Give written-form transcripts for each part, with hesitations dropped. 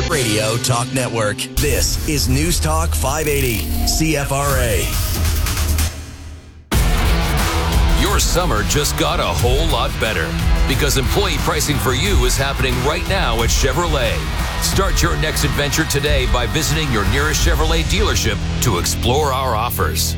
iHeartRadio Talk Network. This is News Talk 580 CFRA. Your summer just got a whole lot better because employee pricing for you is happening right now at Chevrolet. Start your next adventure today by visiting your nearest Chevrolet dealership to explore our offers.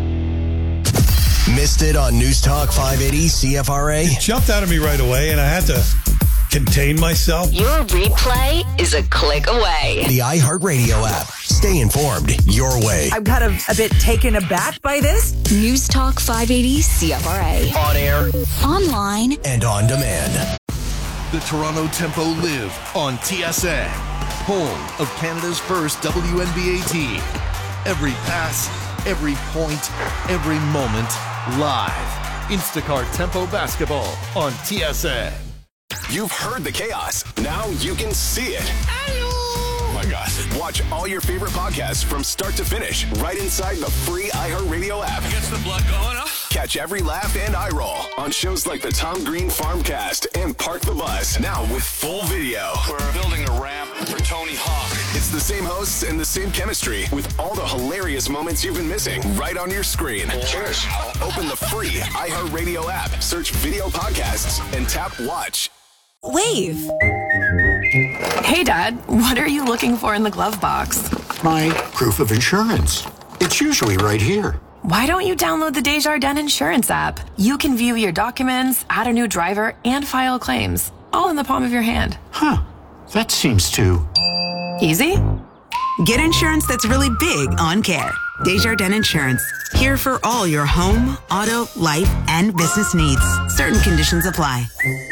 Missed it on News Talk 580 CFRA? It jumped out of me right away, and I had to contain myself. Your replay is a click away. The iHeartRadio app. Stay informed your way. I'm kind of a bit taken aback by this. News Talk 580 CFRA. On air, Online, and on demand. The Toronto Tempo live on TSN, home of Canada's first WNBA team. Every pass, every point, every moment, live. Instacart Tempo basketball on TSN. You've heard the chaos. Now you can see it. Oh my God. Watch all your favorite podcasts from start to finish right inside the free iHeartRadio app. Gets the blood going, huh? Catch every laugh and eye roll on shows like the Tom Green Farmcast and Park the Bus. Now with full video. We're building a ramp for Tony Hawk. It's the same hosts and the same chemistry with all the hilarious moments you've been missing right on your screen. Cheers. Open the free iHeartRadio app, search video podcasts, and tap watch. Wave. Hey, Dad, what are you looking for in the glove box? My proof of insurance. It's usually right here. Why don't you download the Desjardins Insurance app? You can view your documents, add a new driver, and file claims, all in the palm of your hand. Huh. That seems too easy. Get insurance that's really big on care. Desjardins Insurance. Here for all your home, auto, life, and business needs. Certain conditions apply.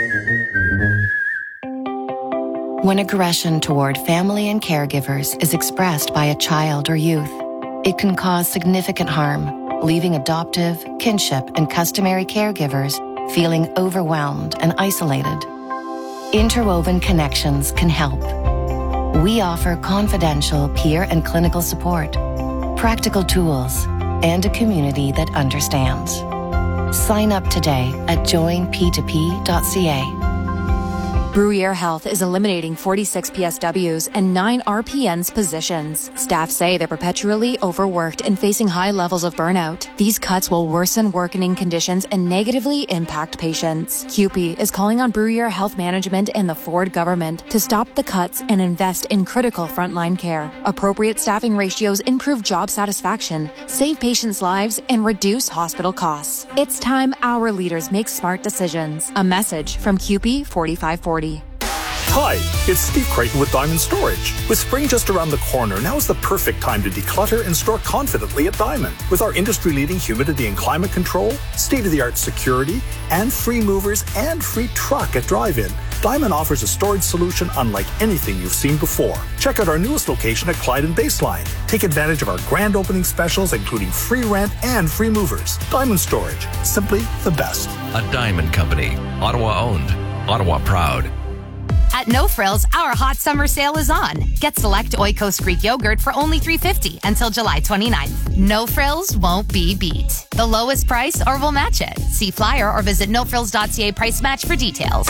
When aggression toward family and caregivers is expressed by a child or youth, it can cause significant harm, leaving adoptive, kinship, and customary caregivers feeling overwhelmed and isolated. Interwoven Connections can help. We offer confidential peer and clinical support, practical tools, and a community that understands. Sign up today at joinp2p.ca. Bruyere Health is eliminating 46 PSWs and 9 RPNs positions. Staff say they're perpetually overworked and facing high levels of burnout. These cuts will worsen working conditions and negatively impact patients. CUPE is calling on Bruyere Health Management and the Ford government to stop the cuts and invest in critical frontline care. Appropriate staffing ratios improve job satisfaction, save patients' lives, and reduce hospital costs. It's time our leaders make smart decisions. A message from CUPE 4540. Hi, it's Steve Creighton with Diamond Storage. With spring just around the corner, now is the perfect time to declutter and store confidently at Diamond. With our industry-leading humidity and climate control, state-of-the-art security, and free movers and free truck at drive-in, Diamond offers a storage solution unlike anything you've seen before. Check out our newest location at Clyde and Baseline. Take advantage of our grand opening specials, including free rent and free movers. Diamond Storage, simply the best. A Diamond Company. Ottawa owned. Ottawa proud. At No Frills, our hot summer sale is on. Get select Oikos Greek yogurt for only $3.50 until July 29th. No Frills won't be beat. The lowest price or we'll match it. See flyer or visit nofrills.ca price match for details.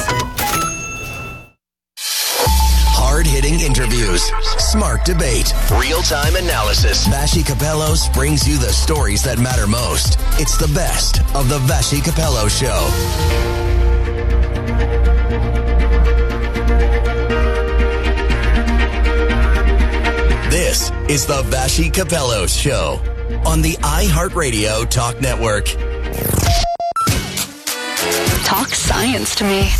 Hard-hitting interviews, smart debate, real-time analysis. Vassy Kapelos brings you the stories that matter most. It's the best of the Vassy Kapelos Show. This is the Vassy Kapelos Show on the iHeartRadio Talk Network. Talk science to me.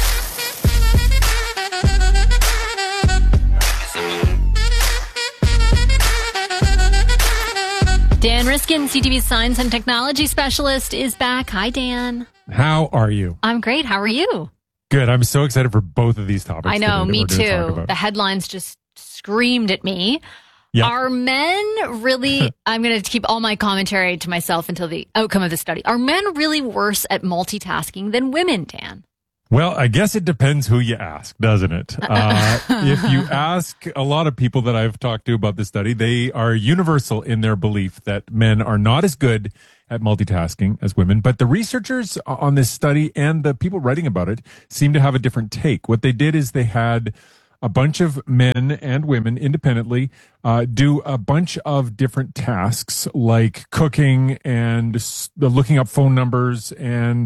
Dan Riskin, CTV's science and technology specialist, is back. Hi, Dan. How are you? I'm great. How are you? Good. I'm so excited for both of these topics. I know, me too. The headlines just screamed at me. Yep. Are men really, I'm going to keep all my commentary to myself until the outcome of the study. Are men really worse at multitasking than women, Dan? Well, I guess it depends who you ask, doesn't it? If you ask a lot of people that I've talked to about this study, they are universal in their belief that men are not as good at multitasking as women. But the researchers on this study and the people writing about it seem to have a different take. What they did is they had a bunch of men and women independently do a bunch of different tasks like cooking and looking up phone numbers and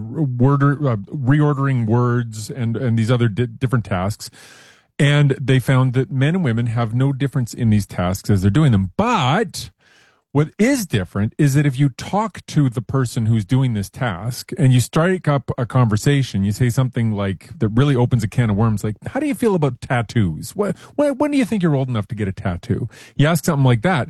reordering words and these other different tasks. And they found that men and women have no difference in these tasks as they're doing them. But what is different is that if you talk to the person who's doing this task and you strike up a conversation, you say something like that really opens a can of worms, like, how do you feel about tattoos? When do you think you're old enough to get a tattoo? You ask something like that.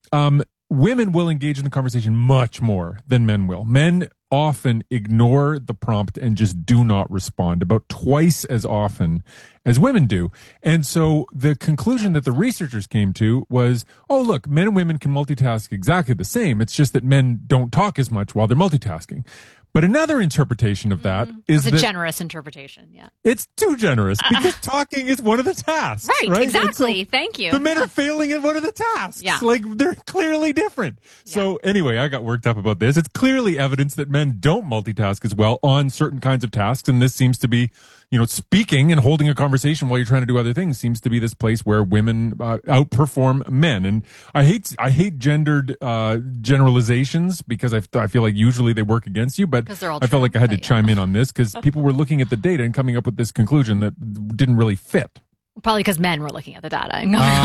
Women will engage in the conversation much more than men will. Men often ignore the prompt and just do not respond, about twice as often as women do. And so the conclusion that the researchers came to was, oh, look, men and women can multitask exactly the same. It's just that men don't talk as much while they're multitasking. But another interpretation of that is it's a generous interpretation. Yeah, it's too generous because talking is one of the tasks. Right? Exactly. So thank you. The men are failing at one of the tasks. Yeah, like they're clearly different. Yeah. So anyway, I got worked up about this. It's clearly evidence that men don't multitask as well on certain kinds of tasks, and this seems to be, speaking and holding a conversation while you're trying to do other things seems to be this place where women outperform men. And I hate gendered generalizations because I feel like usually they work against you, but I felt like I had to chime in on this because people were looking at the data and coming up with this conclusion that didn't really fit. Probably because men were looking at the data.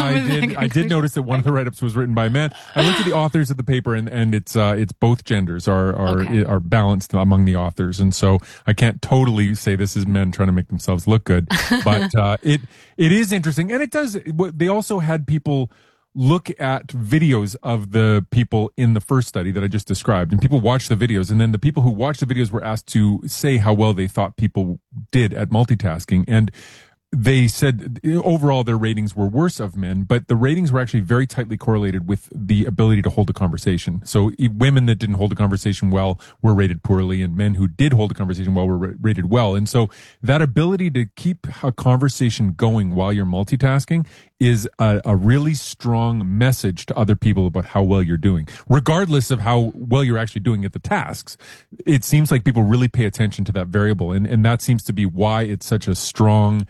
I did notice that one of the write-ups was written by men. I looked at the authors of the paper, and it's both genders are balanced among the authors, and so I can't totally say this is men trying to make themselves look good, but it is interesting, and it does. They also had people look at videos of the people in the first study that I just described, and people watched the videos, and then the people who watched the videos were asked to say how well they thought people did at multitasking, and they said overall their ratings were worse of men, but the ratings were actually very tightly correlated with the ability to hold a conversation. So women that didn't hold a conversation well were rated poorly, and men who did hold a conversation well were rated well. And so that ability to keep a conversation going while you're multitasking is a really strong message to other people about how well you're doing, regardless of how well you're actually doing at the tasks. It seems like people really pay attention to that variable, and that seems to be why it's such a strong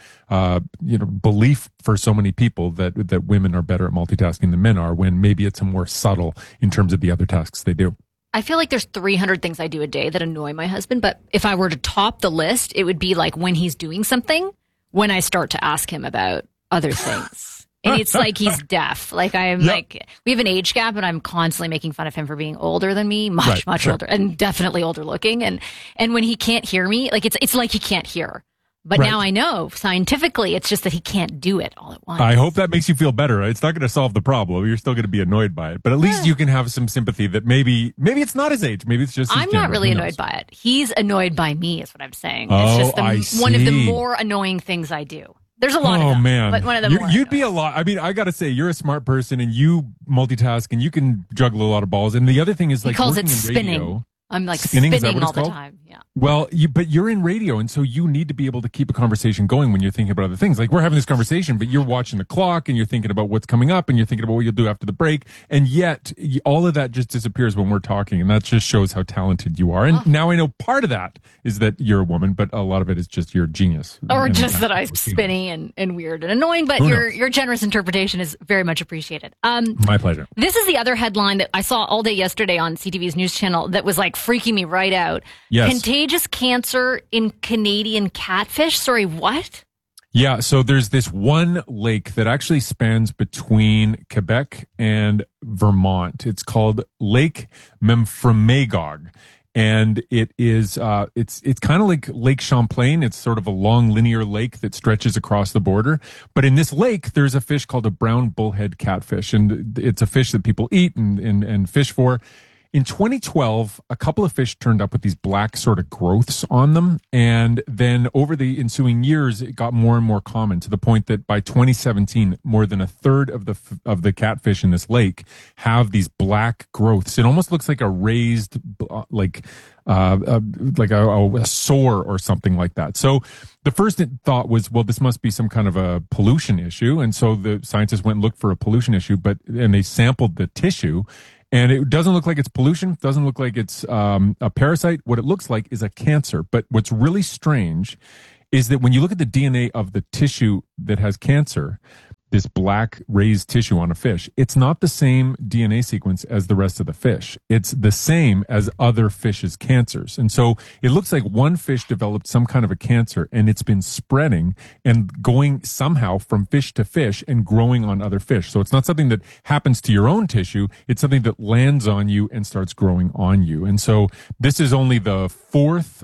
belief for so many people that women are better at multitasking than men are, when maybe it's a more subtle in terms of the other tasks they do. I feel like there's 300 things I do a day that annoy my husband, but if I were to top the list, it would be like when he's doing something, when I start to ask him about other things. And it's like he's deaf. Like like, we have an age gap, and I'm constantly making fun of him for being older than me, much older, and definitely older looking. And when he can't hear me, like it's like he can't hear. But now I know scientifically it's just that he can't do it all at once. I hope that makes you feel better. It's not going to solve the problem. You're still going to be annoyed by it. But at least you can have some sympathy that maybe it's not his age. Maybe it's just his I'm not really annoyed by it. He's annoyed by me is what I'm saying. It's just one of the more annoying things I do. There's a lot of them. Oh, man. But one of them you'd be a lot. I mean, I got to say, you're a smart person and you multitask and you can juggle a lot of balls. And the other thing is, like, he calls it spinning. Radio, I'm like spinning all the time. Yeah. Well, but you're in radio, and so you need to be able to keep a conversation going when you're thinking about other things. Like, we're having this conversation, but you're watching the clock, and you're thinking about what's coming up, and you're thinking about what you'll do after the break, and yet all of that just disappears when we're talking, and that just shows how talented you are. And now I know part of that is that you're a woman, but a lot of it is just your genius. Or just that I'm spinny and weird and annoying, but your generous interpretation is very much appreciated. My pleasure. This is the other headline that I saw all day yesterday on CTV's news channel that was like freaking me right out. Yes. Contagious cancer in Canadian catfish. Sorry, what? Yeah, so there's this one lake that actually spans between Quebec and Vermont. It's called Lake Memphremagog. And it is, it's kind of like Lake Champlain. It's sort of a long linear lake that stretches across the border. But in this lake, there's a fish called a brown bullhead catfish. And it's a fish that people eat and fish for. In 2012, a couple of fish turned up with these black sort of growths on them. And then over the ensuing years, it got more and more common to the point that by 2017, more than a third of the catfish in this lake have these black growths. It almost looks like a raised, like a sore or something like that. So the first thought was, well, this must be some kind of a pollution issue. And so the scientists went and looked for a pollution issue, and they sampled the tissue. And it doesn't look like it's pollution, doesn't look like it's a parasite. What it looks like is a cancer. But what's really strange is that when you look at the DNA of the tissue that has cancer, this black raised tissue on a fish, it's not the same DNA sequence as the rest of the fish. It's the same as other fish's cancers. And so it looks like one fish developed some kind of a cancer and it's been spreading and going somehow from fish to fish and growing on other fish. So it's not something that happens to your own tissue. It's something that lands on you and starts growing on you. And so this is only the fourth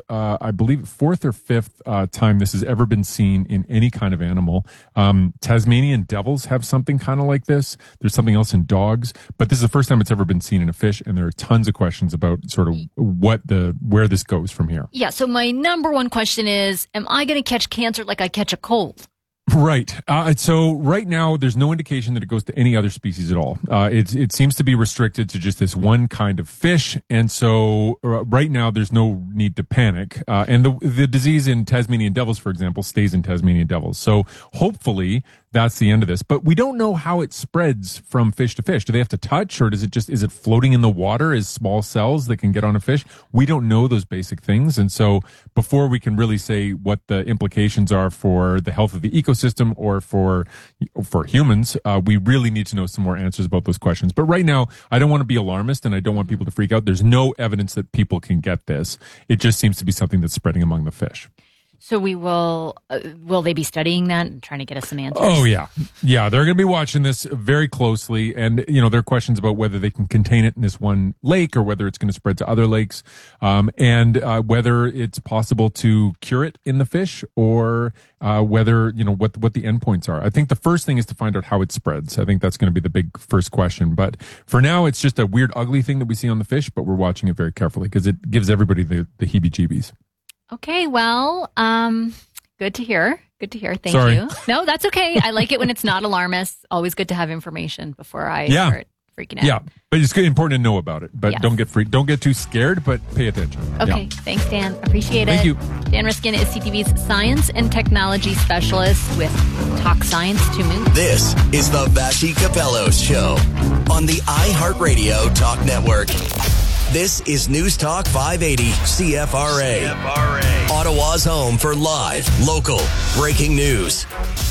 or fifth time this has ever been seen in any kind of animal. Tasmanian devils have something kind of like this. There's something else in dogs, but this is the first time it's ever been seen in a fish, and there are tons of questions about sort of where this goes from here. Yeah, so my number one question is, am I going to catch cancer like I catch a cold? Right. So right now, there's no indication that it goes to any other species at all. It seems to be restricted to just this one kind of fish. And so right now, there's no need to panic. And the disease in Tasmanian devils, for example, stays in Tasmanian devils. So hopefully that's the end of this. But we don't know how it spreads from fish to fish. Do they have to touch, or is it floating in the water as small cells that can get on a fish? We don't know those basic things. And so before we can really say what the implications are for the health of the ecosystem or for humans, we really need to know some more answers about those questions. But right now, I don't want to be alarmist and I don't want people to freak out. There's no evidence that people can get this. It just seems to be something that's spreading among the fish. So we will they be studying that and trying to get us some answers? Oh, yeah. Yeah, they're going to be watching this very closely. And, there are questions about whether they can contain it in this one lake or whether it's going to spread to other lakes, and whether it's possible to cure it in the fish, or whether, what the endpoints are. I think the first thing is to find out how it spreads. I think that's going to be the big first question. But for now, it's just a weird, ugly thing that we see on the fish, but we're watching it very carefully because it gives everybody the heebie-jeebies. Okay, well, good to hear. Good to hear. Thank you. No, that's okay. I like it when it's not alarmist. Always good to have information before I start freaking out. Yeah, but it's important to know about it. But don't get too scared, but pay attention. Okay, thanks, Dan. Appreciate it. Thank you. Dan Riskin is CTV's science and technology specialist with Talk Science to Moon. This is the Vassy Capellos Show on the iHeartRadio Talk Network. This is News Talk 580 CFRA. Ottawa's home for live, local, breaking news.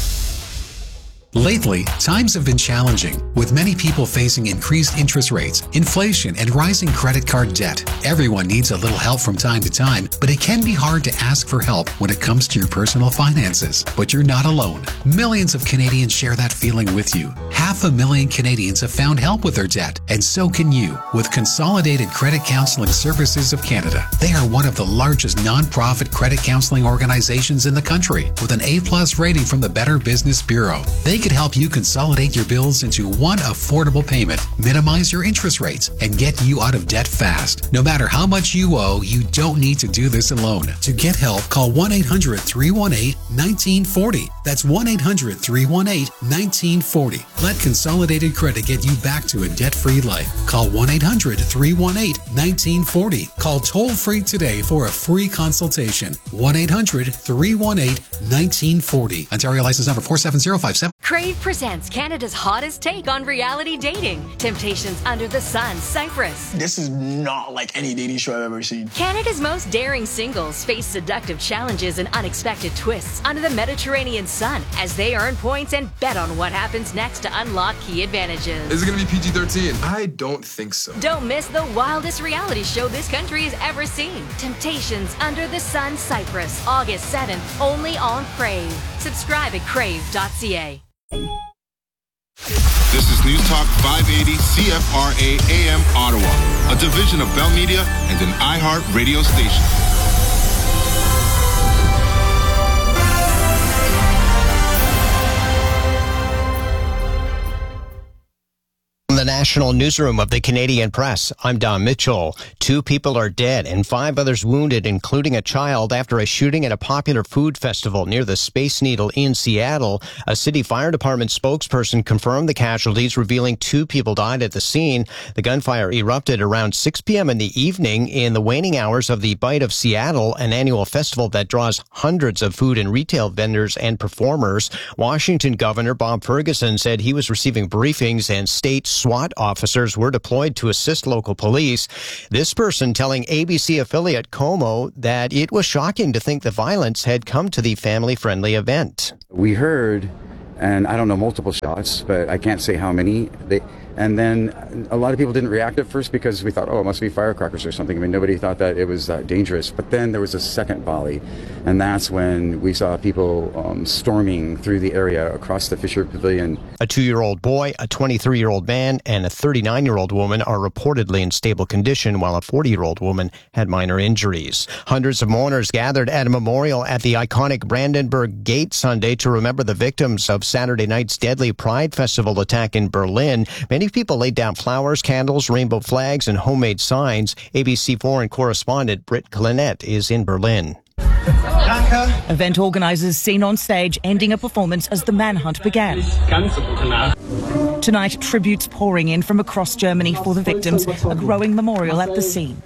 Lately, times have been challenging, with many people facing increased interest rates, inflation, and rising credit card debt. Everyone needs a little help from time to time, but it can be hard to ask for help when it comes to your personal finances. But you're not alone. Millions of Canadians share that feeling with you. 500,000 Canadians have found help with their debt, and so can you with Consolidated Credit Counseling Services of Canada. They are one of the largest non-profit credit counseling organizations in the country, with an A+ rating from the Better Business Bureau. They could help you consolidate your bills into one affordable payment, minimize your interest rates, and get you out of debt fast. No matter how much you owe, you don't need to do this alone. To get help, call 1-800-318-1940. That's 1-800-318-1940. Let Consolidated Credit get you back to a debt-free life. Call 1-800-318-1940. Call toll-free today for a free consultation. 1-800-318-1940. Ontario license number 47057. Crave presents Canada's hottest take on reality dating. Temptations Under the Sun, Cyprus. This is not like any dating show I've ever seen. Canada's most daring singles face seductive challenges and unexpected twists under the Mediterranean sun as they earn points and bet on what happens next to unlock key advantages. Is it going to be PG-13? I don't think so. Don't miss the wildest reality show this country has ever seen. Temptations Under the Sun, Cyprus, August 7th, only on Crave. Subscribe at crave.ca. This is News Talk 580 CFRA AM Ottawa, a division of Bell Media and an iHeart radio station. From the National Newsroom of the Canadian Press, I'm Don Mitchell. 2 people are dead and 5 others wounded, including a child, after a shooting at a popular food festival near the Space Needle in Seattle. A city fire department spokesperson confirmed the casualties, revealing 2 people died at the scene. The gunfire erupted around 6 p.m. in the evening in the waning hours of the Bite of Seattle, an annual festival that draws hundreds of food and retail vendors and performers. Washington Governor Bob Ferguson said he was receiving briefings and state SWAT SWAT officers were deployed to assist local police. This person telling ABC affiliate Como that it was shocking to think the violence had come to the family-friendly event. We heard, and I don't know, multiple shots, but I can't say how many. And then a lot of people didn't react at first because we thought, oh, it must be firecrackers or something. I mean, nobody thought that it was dangerous. But then there was a second volley, and that's when we saw people storming through the area across the Fisher Pavilion. A 2-year-old boy, a 23-year-old man, and a 39-year-old woman are reportedly in stable condition, while a 40-year-old woman had minor injuries. Hundreds of mourners gathered at a memorial at the iconic Brandenburg Gate Sunday to remember the victims of Saturday night's deadly Pride Festival attack in Berlin. Many people laid down flowers, candles, rainbow flags, and homemade signs. ABC Foreign correspondent Britt Clinette is in Berlin. Event organisers seen on stage ending a performance as the manhunt began. Tonight, tributes pouring in from across Germany for the victims, a growing memorial at the scene.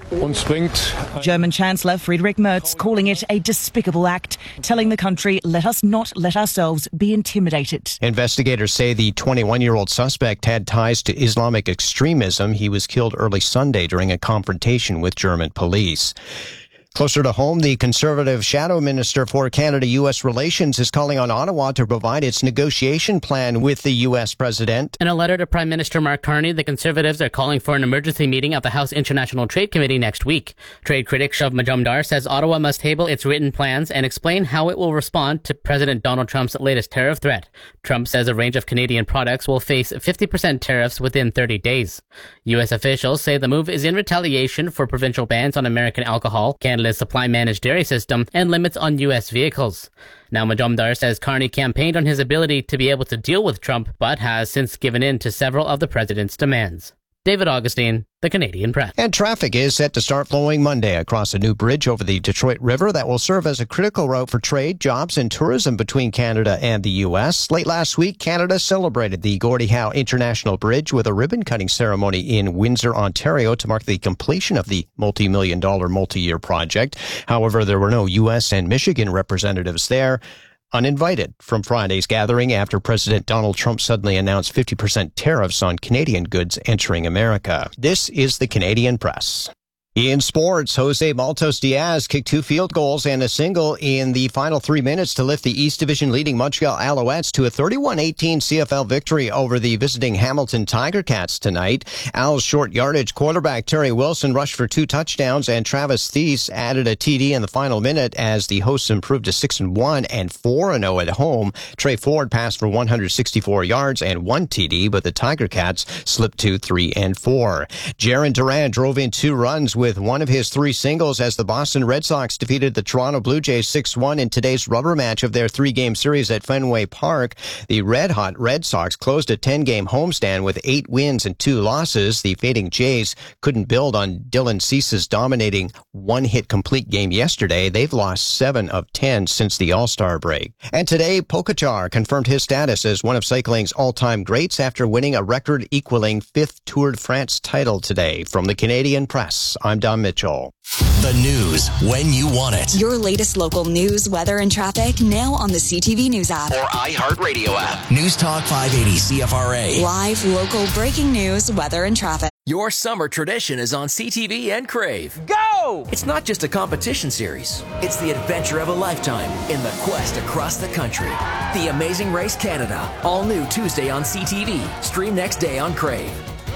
German Chancellor Friedrich Merz calling it a despicable act, telling the country, let us not let ourselves be intimidated. Investigators say the 21-year-old suspect had ties to Islamic extremism. He was killed early Sunday during a confrontation with German police. Closer to home, the Conservative Shadow Minister for Canada-U.S. Relations is calling on Ottawa to provide its negotiation plan with the U.S. president. In a letter to Prime Minister Mark Carney, the Conservatives are calling for an emergency meeting of the House International Trade Committee next week. Trade critic Shav Majumdar says Ottawa must table its written plans and explain how it will respond to President Donald Trump's latest tariff threat. Trump says a range of Canadian products will face 50% tariffs within 30 days. U.S. officials say the move is in retaliation for provincial bans on American alcohol, Canada's supply-managed dairy system, and limits on U.S. vehicles. Now, Majumdar says Carney campaigned on his ability to be able to deal with Trump, but has since given in to several of the president's demands. David Augustine, The Canadian Press. And traffic is set to start flowing Monday across a new bridge over the Detroit River that will serve as a critical route for trade, jobs, and tourism between Canada and the U.S. Late last week, Canada celebrated the Gordie Howe International Bridge with a ribbon-cutting ceremony in Windsor, Ontario, to mark the completion of the multi-million-dollar multi-year project. However, there were no U.S. and Michigan representatives there, uninvited from Friday's gathering after President Donald Trump suddenly announced 50% tariffs on Canadian goods entering America. This is the Canadian Press. In sports, Jose Maltos Diaz kicked 2 field goals and a single in the final 3 minutes to lift the East Division leading Montreal Alouettes to a 31-18 CFL victory over the visiting Hamilton Tiger Cats tonight. Al's short yardage quarterback Terry Wilson rushed for 2 touchdowns, and Travis Thies added a TD in the final minute as the hosts improved to 6-1 and 4-0 at home. Trey Ford passed for 164 yards and 1 TD, but the Tiger Cats slipped to 3-4. Jarren Duran drove in 2 runs with one of his 3 singles as the Boston Red Sox defeated the Toronto Blue Jays 6-1 in today's rubber match of their 3-game series at Fenway Park. The red-hot Red Sox closed a 10-game homestand with 8 wins and 2 losses. The fading Jays couldn't build on Dylan Cease's dominating one-hit complete game yesterday. They've lost 7 of 10 since the All-Star break. And today, Pogačar confirmed his status as one of cycling's all-time greats after winning a record-equaling 5th Tour de France title today. From the Canadian Press, I'm Don Mitchell. The news when you want it. Your latest local news, weather, and traffic now on the CTV News app. Or iHeartRadio app. News Talk 580 CFRA. Live, local, breaking news, weather, and traffic. Your summer tradition is on CTV and Crave. Go! It's not just a competition series. It's the adventure of a lifetime in the quest across the country. The Amazing Race Canada. All new Tuesday on CTV. Stream next day on Crave.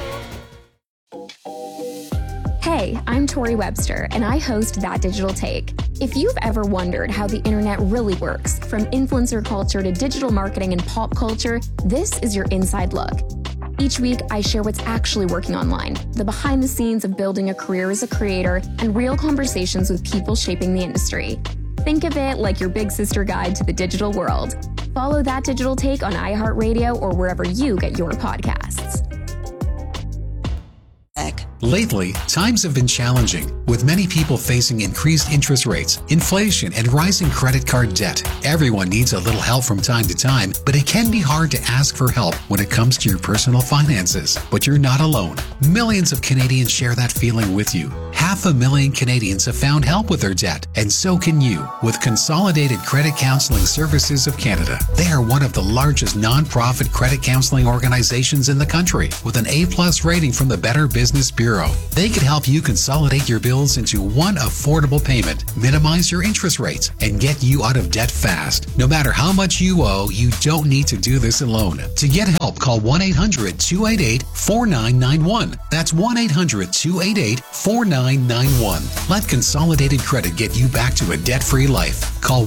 Hey, I'm Tori Webster, and I host That Digital Take. If you've ever wondered how the internet really works, from influencer culture to digital marketing and pop culture, this is your inside look. Each week, I share what's actually working online, the behind the scenes of building a career as a creator, and real conversations with people shaping the industry. Think of it like your big sister guide to the digital world. Follow That Digital Take on iHeartRadio or wherever you get your podcasts. Lately, times have been challenging, with many people facing increased interest rates, inflation, and rising credit card debt. Everyone needs a little help from time to time, but it can be hard to ask for help when it comes to your personal finances. But you're not alone. Millions of Canadians share that feeling with you. 500,000 Canadians have found help with their debt, and so can you with Consolidated Credit Counseling Services of Canada. They are one of the largest non-profit credit counseling organizations in the country, with an A+ rating from the Better Business Bureau. They can help you consolidate your bills into one affordable payment, minimize your interest rates, and get you out of debt fast. No matter how much you owe, you don't need to do this alone. To get help, call 1-800-288-4991. That's 1-800-288-4991. Let Consolidated Credit get you back to a debt-free life. Call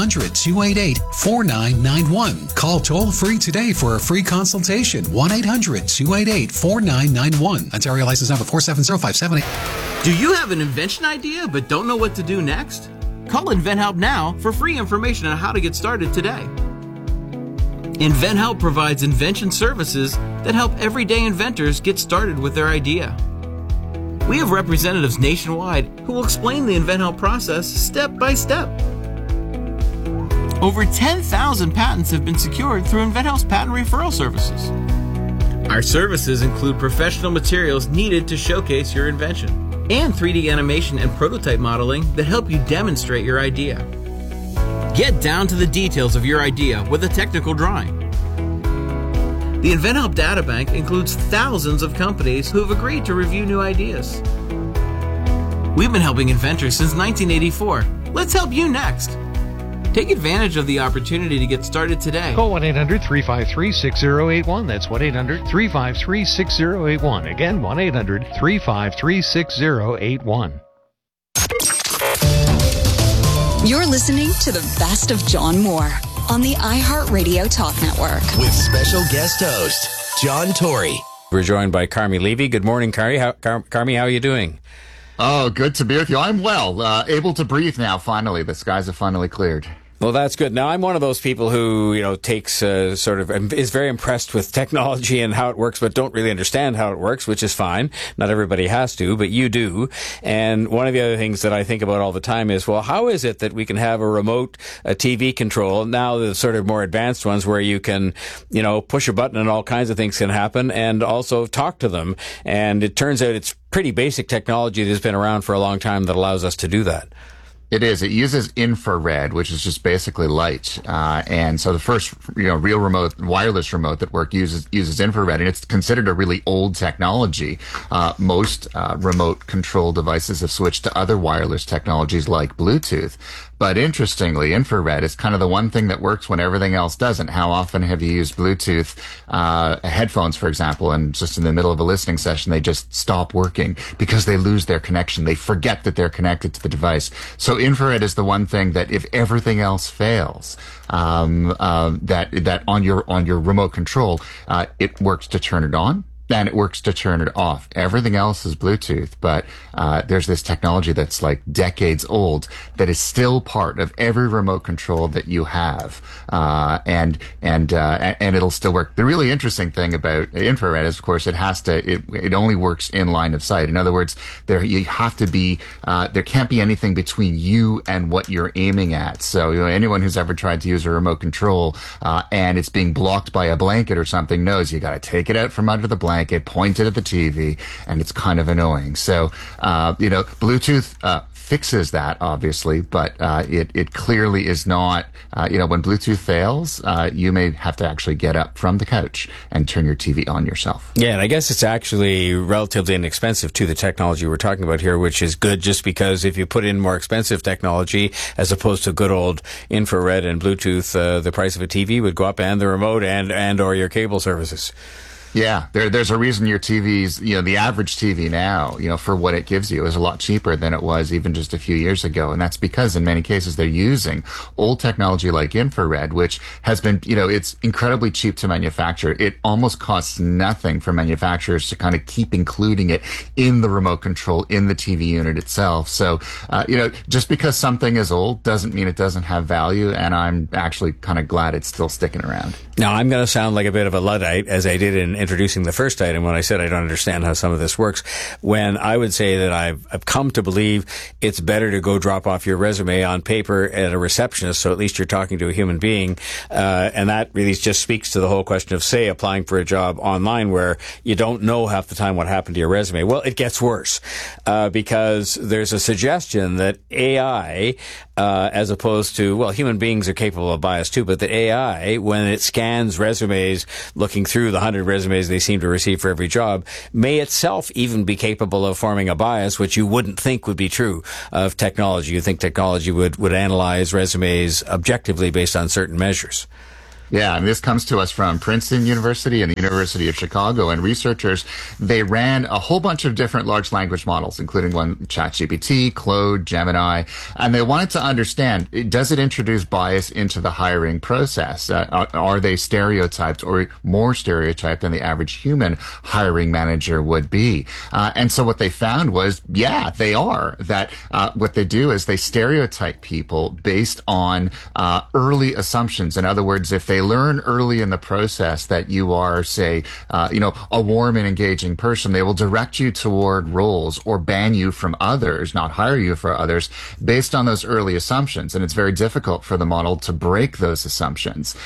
1-800-288-4991. Call toll-free today for a free consultation. 1-800-288-4991. Ontario license number 470578. Do you have an invention idea but don't know what to do next? Call InventHelp now for free information on how to get started today. InventHelp provides invention services that help everyday inventors get started with their idea. We have representatives nationwide who will explain the InventHelp process step by step. Over 10,000 patents have been secured through InventHelp's patent referral services. Our services include professional materials needed to showcase your invention and 3D animation and prototype modeling that help you demonstrate your idea. Get down to the details of your idea with a technical drawing. The InventHelp Databank includes thousands of companies who have agreed to review new ideas. We've been helping inventors since 1984. Let's help you next. Take advantage of the opportunity to get started today. Call 1-800-353-6081. That's 1-800-353-6081. Again, 1-800-353-6081. You're listening to the best of John Moore on the iHeartRadio Talk Network. With special guest host, John Tory. We're joined by Carmi Levy. Good morning, Carmi. How are you doing? Oh, good to be with you. I'm well. Able to breathe now, finally. The skies have finally cleared. Well, that's good. Now, I'm one of those people who, takes is very impressed with technology and how it works, but don't really understand how it works, which is fine. Not everybody has to, but you do. And one of the other things that I think about all the time is, well, how is it that we can have a remote TV control, now the sort of more advanced ones where you can, push a button and all kinds of things can happen, and also talk to them. And it turns out it's pretty basic technology that's been around for a long time that allows us to do that. It is. It uses infrared, which is just basically light. And so the first, real remote, wireless remote that worked uses infrared, and it's considered a really old technology. Most remote control devices have switched to other wireless technologies like Bluetooth. But interestingly, infrared is kind of the one thing that works when everything else doesn't. How often have you used Bluetooth headphones, for example, and just in the middle of a listening session, they just stop working because they lose their connection. They forget that they're connected to the device. So infrared is the one thing that if everything else fails, that on your remote control, it works to turn it on. And it works to turn it off. Everything else is Bluetooth, but there's this technology that's like decades old that is still part of every remote control that you have, and it'll still work. The really interesting thing about infrared is, of course, it only works in line of sight. In other words, there can't be anything between you and what you're aiming at. So anyone who's ever tried to use a remote control and it's being blocked by a blanket or something knows you got to take it out from under the blanket, point it at the TV, and it's kind of annoying. So, Bluetooth fixes that, obviously, but it clearly is not, when Bluetooth fails, you may have to actually get up from the couch and turn your TV on yourself. Yeah, and I guess it's actually relatively inexpensive to the technology we're talking about here, which is good, just because if you put in more expensive technology as opposed to good old infrared and Bluetooth, the price of a TV would go up, and the remote and or your cable services. Yeah, there's a reason your TV's, the average TV now, for what it gives you is a lot cheaper than it was even just a few years ago. And that's because in many cases they're using old technology like infrared, which has been, it's incredibly cheap to manufacture. It almost costs nothing for manufacturers to kind of keep including it in the remote control, in the TV unit itself. So, just because something is old doesn't mean it doesn't have value. And I'm actually kind of glad it's still sticking around. Now, I'm going to sound like a bit of a Luddite, as I did in introducing the first item when I said I don't understand how some of this works, when I would say that I've come to believe it's better to go drop off your resume on paper at a receptionist, so at least you're talking to a human being. And that really just speaks to the whole question of, say, applying for a job online where you don't know half the time what happened to your resume. Well, it gets worse because there's a suggestion that AI, as opposed to, well, human beings are capable of bias too, but the AI, when it scans resumes, looking through the 100 resumes they seem to receive for every job, may itself even be capable of forming a bias, which you wouldn't think would be true of technology. You think technology would analyze resumes objectively based on certain measures. Yeah, and this comes to us from Princeton University and the University of Chicago. And researchers, they ran a whole bunch of different large language models, including one ChatGPT, Claude, Gemini, and they wanted to understand, does it introduce bias into the hiring process? Are they stereotyped or more stereotyped than the average human hiring manager would be? And so what they found was, yeah, they are. That what they do is they stereotype people based on early assumptions. In other words, if they learn early in the process that you are, say, a warm and engaging person, they will direct you toward roles or ban you from others, not hire you for others, based on those early assumptions. And it's very difficult for the model to break those assumptions.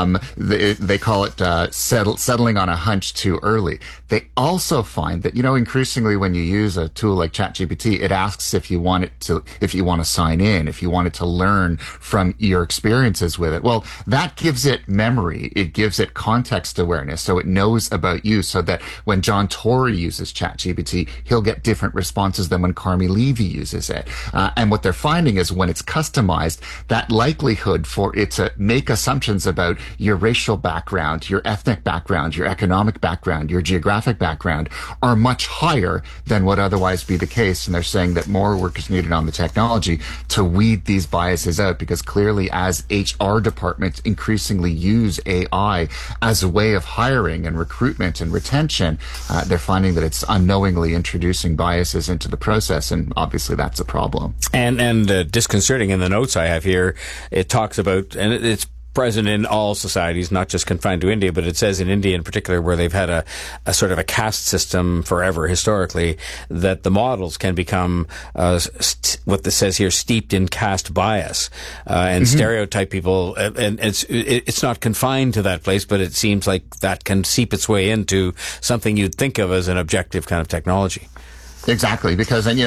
They call it settling on a hunch too early. They also find that, increasingly when you use a tool like ChatGPT, it asks if you want to sign in, if you want it to learn from your experiences with it. Well, that gives it memory. It gives it context awareness, so it knows about you, so that when John Tory uses ChatGPT, he'll get different responses than when Carmi Levy uses it. And what they're finding is when it's customized, that likelihood for it to make assumptions about your racial background, your ethnic background, your economic background, your geographic background are much higher than would otherwise be the case. And they're saying that more work is needed on the technology to weed these biases out, because clearly as HR departments increasingly use AI as a way of hiring and recruitment and retention, they're finding that it's unknowingly introducing biases into the process, and obviously that's a problem. And disconcerting in the notes I have here, it talks about, and it's present in all societies, not just confined to India, but it says in India in particular, where they've had a sort of a caste system forever historically, that the models can become what this says here, steeped in caste bias and stereotype people. And it's not confined to that place, but it seems like that can seep its way into something you'd think of as an objective kind of technology. Exactly, because in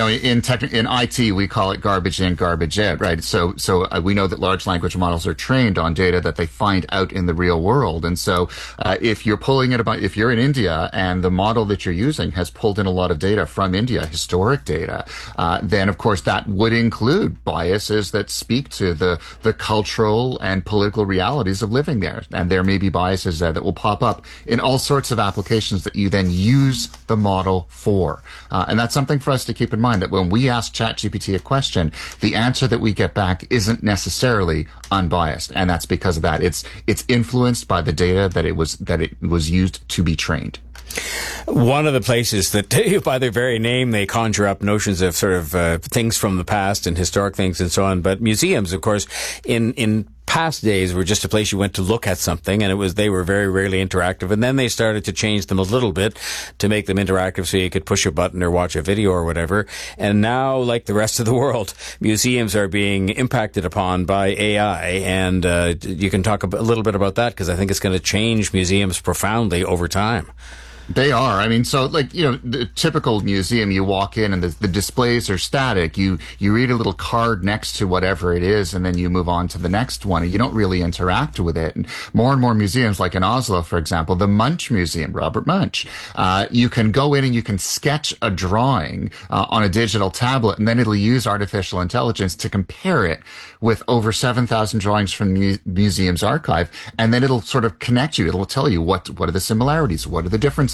IT we call it garbage in, garbage out, right? So we know that large language models are trained on data that they find out in the real world, and so if you're in India and the model that you're using has pulled in a lot of data from India, historic data, then of course that would include biases that speak to the cultural and political realities of living there, and there may be biases there that will pop up in all sorts of applications that you then use the model for, and that's something for us to keep in mind, that when we ask ChatGPT a question, the answer that we get back isn't necessarily unbiased, and that's because of that. It's influenced by the data that it was used to be trained. One of the places that, by their very name, they conjure up notions of sort of things from the past and historic things and so on. But museums, of course, in past days were just a place you went to look at something, and they were very rarely interactive. And then they started to change them a little bit to make them interactive, so you could push a button or watch a video or whatever. And now, like the rest of the world, museums are being impacted upon by AI. And you can talk a little bit about that, because I think it's going to change museums profoundly over time. They are. I mean, so the typical museum, you walk in and the displays are static. You read a little card next to whatever it is, and then you move on to the next one, and you don't really interact with it. And more museums, like in Oslo, for example, the Munch Museum, Robert Munch, you can go in and you can sketch a drawing on a digital tablet, and then it'll use artificial intelligence to compare it with over 7,000 drawings from the museum's archive, and then it'll sort of connect you. It'll tell you what are the similarities, what are the differences,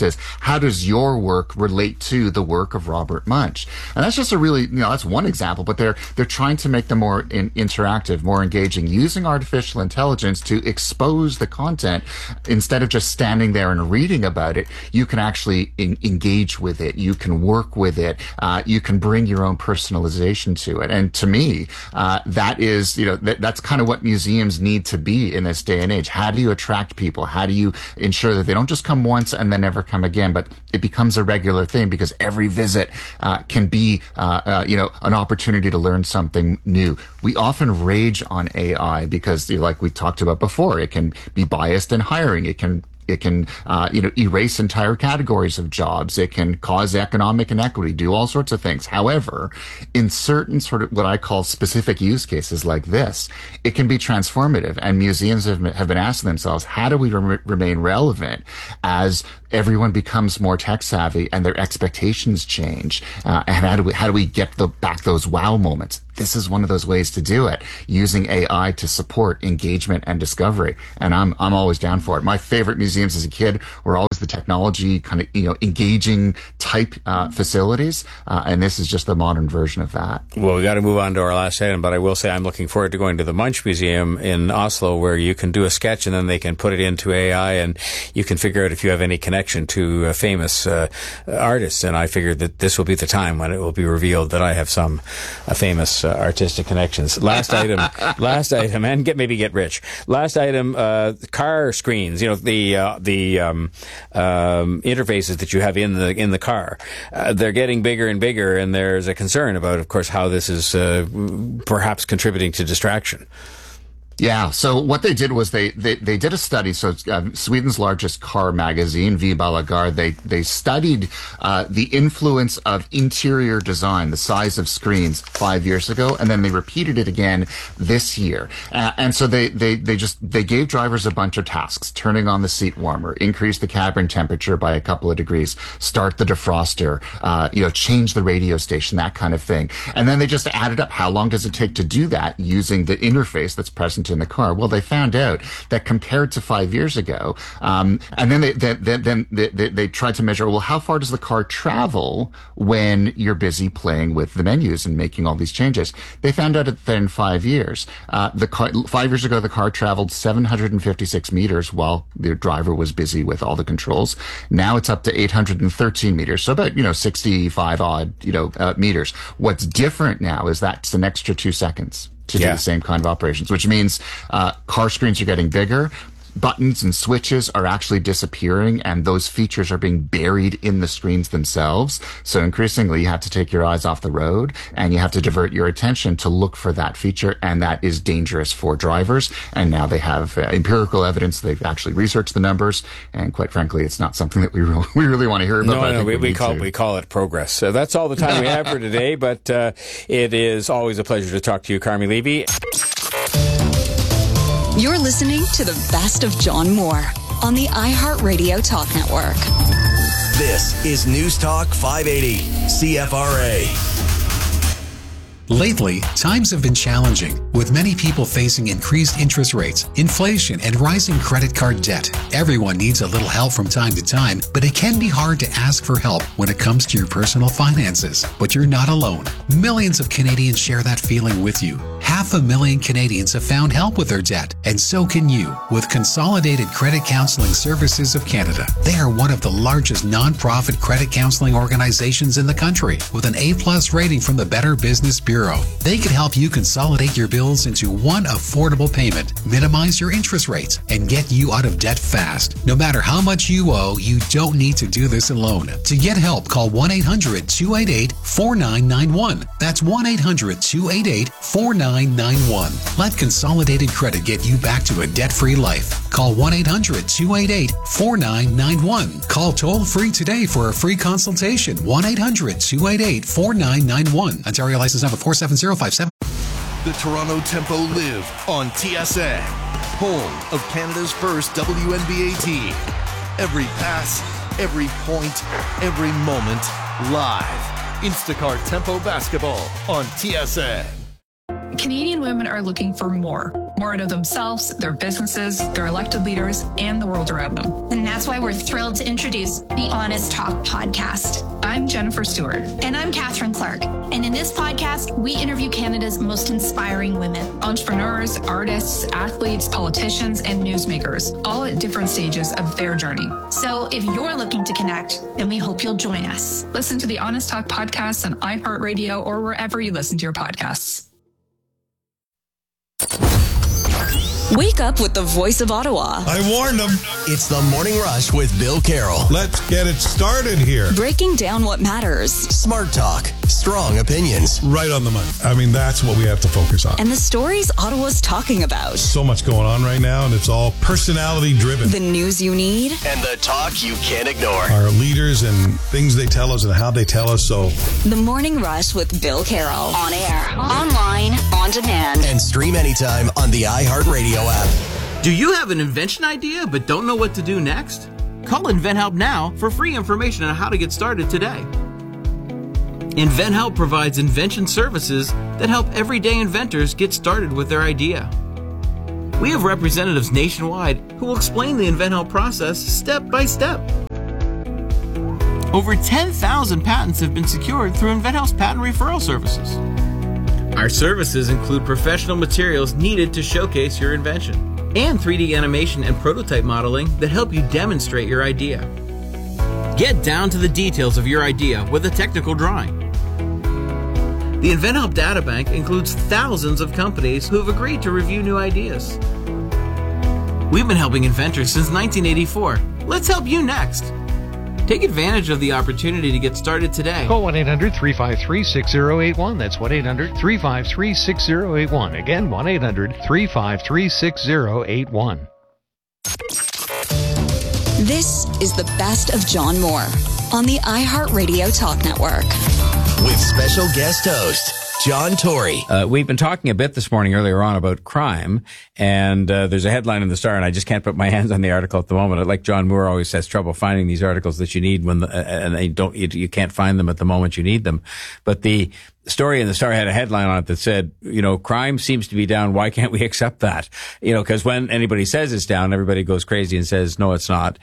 is, how does your work relate to the work of Robert Munch? And that's just a really, that's one example, but they're trying to make them more interactive, more engaging, using artificial intelligence to expose the content. Instead of just standing there and reading about it, you can actually engage with it. You can work with it. You can bring your own personalization to it. And to me, that is, that's kind of what museums need to be in this day and age. How do you attract people? How do you ensure that they don't just come once and then never come again, but it becomes a regular thing, because every visit can be, an opportunity to learn something new. We often rage on AI because, like we talked about before, it can be biased in hiring. It can erase entire categories of jobs. It can cause economic inequity, do all sorts of things. However, in certain sort of what I call specific use cases like this, it can be transformative. And museums have been asking themselves, how do we remain relevant as everyone becomes more tech savvy and their expectations change? And how do we get back those wow moments? This is one of those ways to do it, using AI to support engagement and discovery. And I'm always down for it. My favorite museums as a kid were always the technology kind of, engaging type facilities. And this is just the modern version of that. Well, we got to move on to our last item, but I will say I'm looking forward to going to the Munch Museum in Oslo, where you can do a sketch and then they can put it into AI and you can figure out if you have any connection to famous artists. And I figured that this will be the time when it will be revealed that I have some famous artistic connections. Last item, and maybe get rich. Last item, car screens. The interfaces that you have in the car. They're getting bigger and bigger, and there's a concern about, of course, how this is perhaps contributing to distraction. Yeah. So what they did was they did a study. So Sweden's largest car magazine, V Balagar, they studied the influence of interior design, the size of screens 5 years ago, and then they repeated it again this year. And so they gave drivers a bunch of tasks: turning on the seat warmer, increase the cabin temperature by a couple of degrees, start the defroster, change the radio station, that kind of thing. And then they just added up how long does it take to do that using the interface that's present in the car. Well, they found out that compared to 5 years ago, and then they tried to measure, well, how far does the car travel when you're busy playing with the menus and making all these changes? They found out that in 5 years, 5 years ago, the car traveled 756 meters while the driver was busy with all the controls. Now it's up to 813 meters, so about 65 odd meters. What's different now is that's an extra 2 seconds to do the same kind of operations, which means car screens are getting bigger. Buttons and switches are actually disappearing, and those features are being buried in the screens themselves. So increasingly, you have to take your eyes off the road and you have to divert your attention to look for that feature, and that is dangerous for drivers. And now they have empirical evidence. They've actually researched the numbers, and quite frankly, it's not something that we really want to hear about. No, we call it progress. So that's all the time we have for today, but it is always a pleasure to talk to you, Carmi Levy. You're listening to the best of John Moore on the iHeartRadio Talk Network. This is News Talk 580, CFRA. Lately, times have been challenging, with many people facing increased interest rates, inflation, and rising credit card debt. Everyone needs a little help from time to time, but it can be hard to ask for help when it comes to your personal finances. But you're not alone. Millions of Canadians share that feeling with you. 500,000 Canadians have found help with their debt, and so can you with Consolidated Credit Counseling Services of Canada. They are one of the largest non-profit credit counseling organizations in the country, with an A+ rating from the Better Business Bureau. They can help you consolidate your bills into one affordable payment, minimize your interest rates, and get you out of debt fast. No matter how much you owe, you don't need to do this alone. To get help, call 1-800-288-4991. That's 1-800-288-4991. Let Consolidated Credit get you back to a debt-free life. Call 1-800-288-4991. Call toll-free today for a free consultation. 1-800-288-4991. Ontario license number 47057. The Toronto Tempo live on TSN, home of Canada's first WNBA team. Every pass, every point, every moment, live. Instacart Tempo basketball on TSN. Canadian women are looking for more. more out of themselves, their businesses, their elected leaders, and the world around them. And that's why we're thrilled to introduce the Honest Talk podcast. I'm Jennifer Stewart. And I'm Catherine Clark. And in this podcast, we interview Canada's most inspiring women. Entrepreneurs, artists, athletes, politicians, and newsmakers, all at different stages of their journey. So if you're looking to connect, then we hope you'll join us. Listen to the Honest Talk podcast on iHeartRadio or wherever you listen to your podcasts. Wake up with the voice of Ottawa. I warned them. It's the Morning Rush with Bill Carroll. Let's get it started here. Breaking down what matters. Smart talk, strong opinions. Right on the money. I mean, that's what we have to focus on. And the stories Ottawa's talking about. So much going on right now, and it's all personality driven. The news you need. And the talk you can't ignore. Our leaders and things they tell us and how they tell us. So, The Morning Rush with Bill Carroll. On air, online, on demand. And stream anytime on the iHeartRadio app. Do you have an invention idea but don't know what to do next? Call InventHelp now for free information on how to get started today. InventHelp provides invention services that help everyday inventors get started with their idea. We have representatives nationwide who will explain the InventHelp process step by step. Over 10,000 patents have been secured through InventHelp's patent referral services. Our services include professional materials needed to showcase your invention and 3D animation and prototype modeling that help you demonstrate your idea. Get down to the details of your idea with a technical drawing. The InventHelp Databank includes thousands of companies who have agreed to review new ideas. We've been helping inventors since 1984. Let's help you next. Take advantage of the opportunity to get started today. Call 1-800-353-6081. That's 1-800-353-6081. Again, 1-800-353-6081. This is the best of John Moore on the iHeartRadio Talk Network. With special guest host, John Tory. We've been talking a bit this morning earlier on about crime, and there's a headline in the Star, and I just can't put my hands on the article at the moment. Like John Moore always has trouble finding these articles that you need when you can't find them at the moment you need them. But the story in the Star had a headline on it that said, crime seems to be down. Why can't we accept that? Because when anybody says it's down, everybody goes crazy and says, no, it's not.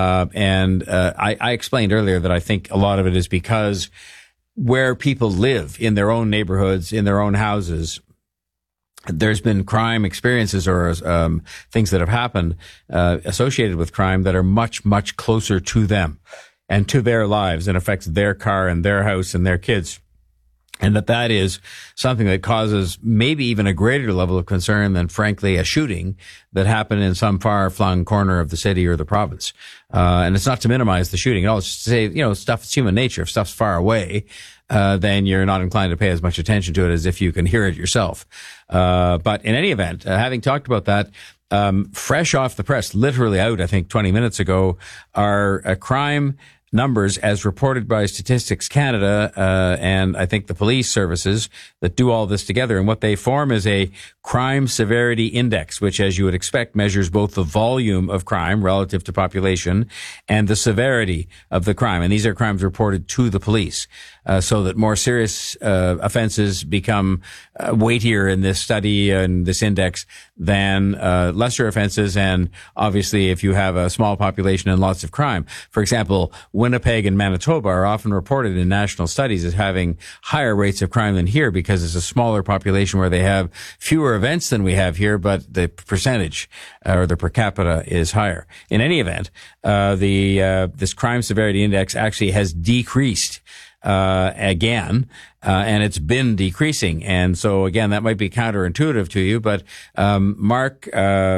I explained earlier that I think a lot of it is because where people live in their own neighborhoods, in their own houses, there's been crime experiences or things that have happened associated with crime that are much, much closer to them and to their lives and affects their car and their house and their kids. And that is something that causes maybe even a greater level of concern than, frankly, a shooting that happened in some far-flung corner of the city or the province. And it's not to minimize the shooting at all. It's just to say, it's human nature. If stuff's far away, then you're not inclined to pay as much attention to it as if you can hear it yourself. But in any event, having talked about that, fresh off the press, literally out, I think, 20 minutes ago, are crime numbers as reported by Statistics Canada and I think the police services that do all this together. And what they form is a crime severity index, which, as you would expect, measures both the volume of crime relative to population and the severity of the crime. And these are crimes reported to the police, so that more serious offenses become weightier in this study and this index than lesser offenses. And obviously, if you have a small population and lots of crime, for example, Winnipeg and Manitoba are often reported in national studies as having higher rates of crime than here because it's a smaller population where they have fewer events than we have here, but the percentage or the per capita is higher. In any event, this crime severity index actually has decreased again, and it's been decreasing. And so again, that might be counterintuitive to you, but Mark,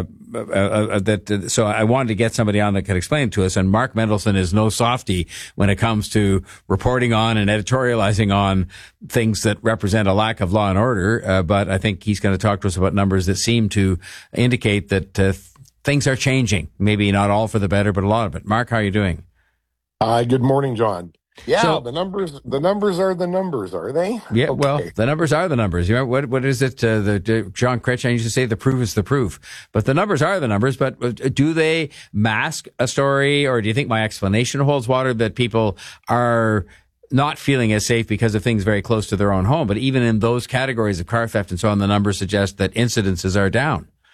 so I wanted to get somebody on that could explain it to us. And Mark Mendelson is no softy when it comes to reporting on and editorializing on things that represent a lack of law and order. But I think he's going to talk to us about numbers that seem to indicate that things are changing. Maybe not all for the better, but a lot of it. Mark, how are you doing? Good morning, John. Yeah, So- the numbers are the numbers, are they? Yeah, Okay. well, the numbers are the numbers. You know, what is it? John Chrétien used to say, the proof is the proof. But the numbers are the numbers. But do they mask a story, or do you think my explanation holds water that people are not feeling as safe because of things very close to their own home? But even in those categories of car theft and so on, the numbers suggest that incidences are down.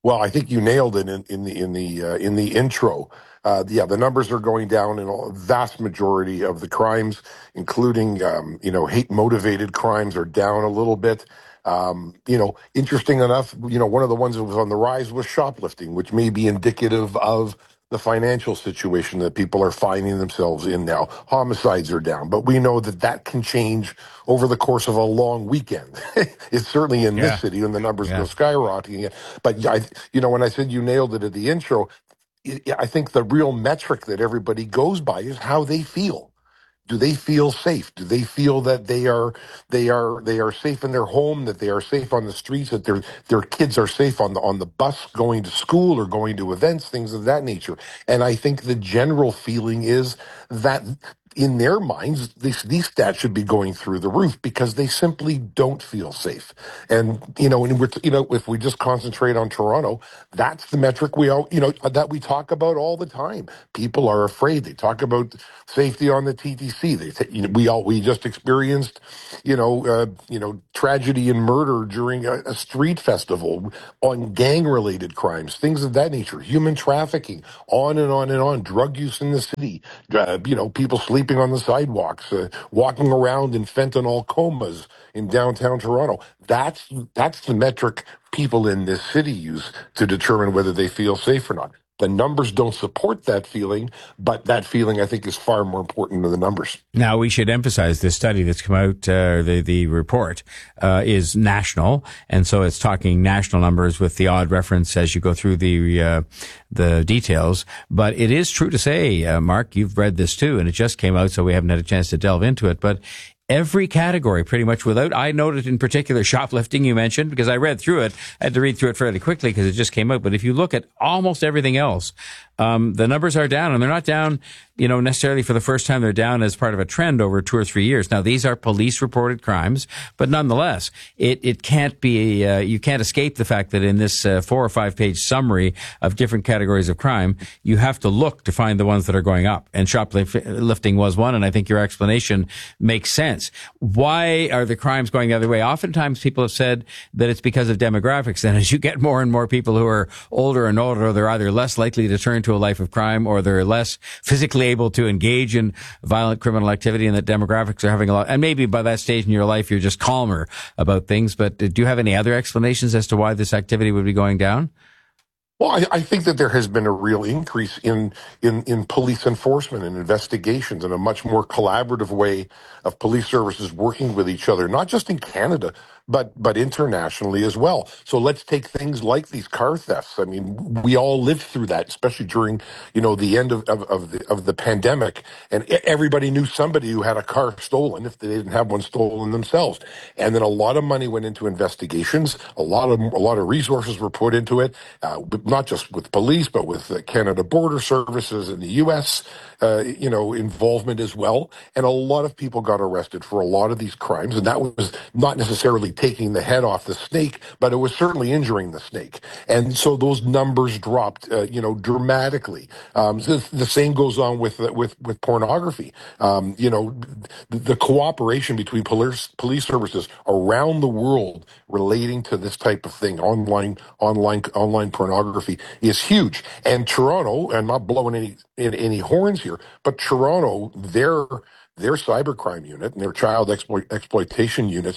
Well, I think you nailed it in the intro. The numbers are going down in a vast majority of the crimes, including hate motivated crimes are down a little bit. Interesting enough, one of the ones that was on the rise was shoplifting, which may be indicative of the financial situation that people are finding themselves in now. Homicides are down, but we know that can change over the course of a long weekend. It's certainly in this city when the numbers go skyrocketing. But when I said you nailed it at the intro, I think the real metric that everybody goes by is how they feel. Do they feel safe? Do they feel that they are safe in their home, that they are safe on the streets, that their kids are safe on the bus going to school or going to events, things of that nature? And I think the general feeling is that in their minds, these stats should be going through the roof because they simply don't feel safe. And if we just concentrate on Toronto, that's the metric that we talk about all the time. People are afraid. They talk about safety on the TTC. We just experienced, tragedy and murder during a street festival, on gang-related crimes, things of that nature, human trafficking, on and on and on, drug use in the city, people sleeping on the sidewalks, walking around in fentanyl comas in downtown Toronto. That's the metric people in this city use to determine whether they feel safe or not. The numbers don't support that feeling, but that feeling, I think, is far more important than the numbers. Now, we should emphasize this study that's come out, the report, is national, and so it's talking national numbers with the odd reference as you go through the details. But it is true to say, Mark, you've read this too, and it just came out, so we haven't had a chance to delve into it, but every category, pretty much, I noted in particular shoplifting you mentioned, because I read through it. I had to read through it fairly quickly because it just came out. But if you look at almost everything else, the numbers are down, and they're not down, necessarily for the first time. They're down as part of a trend over 2 or 3 years. Now, these are police reported crimes, but nonetheless, it can't be, you can't escape the fact that in this 4 or 5 page summary of different categories of crime, you have to look to find the ones that are going up. And shoplifting was one, and I think your explanation makes sense. Why are the crimes going the other way? Oftentimes people have said that it's because of demographics. And as you get more and more people who are older and older, they're either less likely to turn to a life of crime or they're less physically able to engage in violent criminal activity, and that demographics are having a lot. And maybe by that stage in your life, you're just calmer about things. But do you have any other explanations as to why this activity would be going down? Well, I think that there has been a real increase in police enforcement and investigations, and a much more collaborative way of police services working with each other, not just in Canada, but internationally as well. So let's take things like these car thefts. I mean, we all lived through that, especially during, the end of the pandemic, and everybody knew somebody who had a car stolen if they didn't have one stolen themselves. And then a lot of money went into investigations. A lot of resources were put into it, not just with police, but with Canada Border Services and the U.S. Involvement as well. And a lot of people got arrested for a lot of these crimes, and that was not necessarily taking the head off the snake, but it was certainly injuring the snake. And so those numbers dropped, dramatically. The same goes on with pornography. The cooperation between police services around the world relating to this type of thing, online pornography, is huge. And Toronto, I'm not blowing any horns here, but Toronto, their cybercrime unit and their child exploitation units